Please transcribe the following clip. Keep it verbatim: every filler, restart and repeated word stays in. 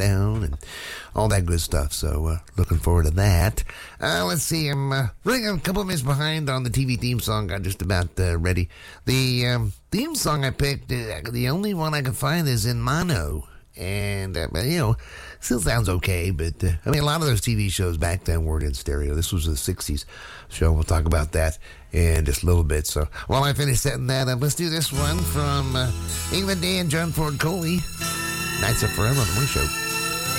Countdown and all that good stuff. So uh, looking forward to that. Uh, let's see. I'm uh, running a couple of minutes behind on the T V theme song. Got just about uh, ready. The um, theme song I picked, uh, the only one I can find is in mono. And, uh, you know, still sounds okay, but, uh, I mean, a lot of those T V shows back then weren't in stereo. This was the sixties show. We'll talk about that in just a little bit. So, while I finish setting that up, let's do this one from uh, England Day and John Ford Coley. Nights of Forever on the Morning Show.